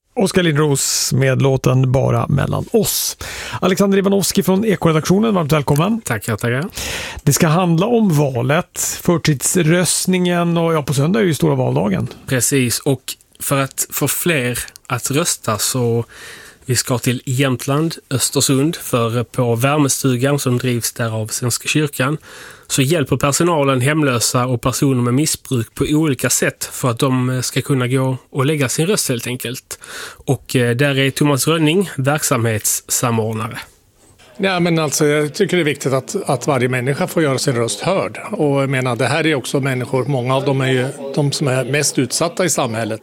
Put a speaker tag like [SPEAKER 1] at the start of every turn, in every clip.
[SPEAKER 1] Oskar Lindros med låten Bara mellan oss. Alexander Ivanovski från Ekoredaktionen, varmt välkommen.
[SPEAKER 2] Tackar.
[SPEAKER 1] Det ska handla om valet, förtidsröstningen och på söndag är ju stora valdagen.
[SPEAKER 2] Precis, och för att få fler att rösta så vi ska till Jämtland, Östersund, för på värmestugan som drivs där av Svenska kyrkan så hjälper personalen hemlösa och personer med missbruk på olika sätt för att de ska kunna gå och lägga sin röst helt enkelt. Och där är Thomas Rönning verksamhetssamordnare.
[SPEAKER 3] Ja, men alltså, jag tycker det är viktigt att varje människa får göra sin röst hörd. Och jag menar, det här är också människor, många av dem är ju de som är mest utsatta i samhället.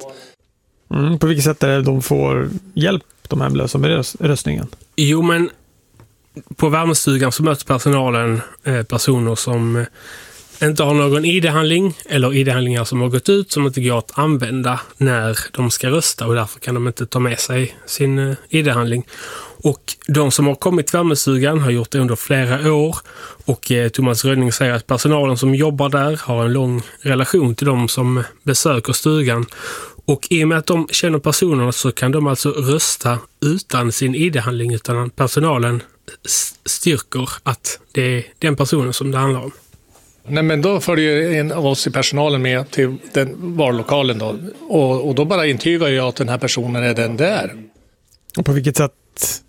[SPEAKER 1] På vilket sätt är det de får hjälp, de hemlösa, med röstningen?
[SPEAKER 2] Jo, men på värmestugan så möter personalen personer som inte har någon ID-handling eller ID-handlingar som har gått ut som inte går att använda när de ska rösta och därför kan de inte ta med sig sin ID-handling. Och de som har kommit till värmestugan har gjort det under flera år och Thomas Rönning säger att personalen som jobbar där har en lång relation till de som besöker stugan. Och i och med att de känner personerna så kan de alltså rösta utan sin ID-handling utan personalen styrker att det är den personen som det handlar om.
[SPEAKER 3] Nej, men då följer en av oss i personalen med till den vallokalen då. Och då bara intygar jag att den här personen är den där.
[SPEAKER 1] Och på vilket sätt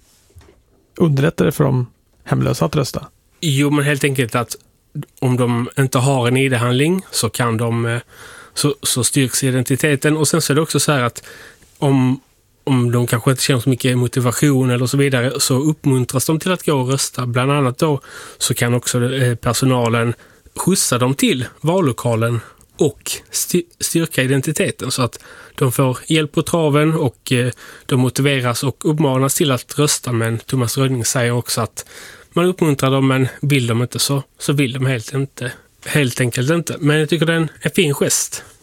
[SPEAKER 1] underlättar det för de hemlösa att rösta?
[SPEAKER 2] Jo, men helt enkelt att om de inte har en ID-handling så kan de så styrks identiteten. Och sen så är det också så här att om de kanske inte känner så mycket motivation eller så vidare så uppmuntras de till att gå och rösta. Bland annat då så kan också personalen skjutsa dem till vallokalen och styrka identiteten så att de får hjälp på traven och de motiveras och uppmanas till att rösta. Men Thomas Rönning säger också att man uppmuntrar dem, men vill de inte så vill de helt enkelt inte. Men jag tycker det är en fin gest.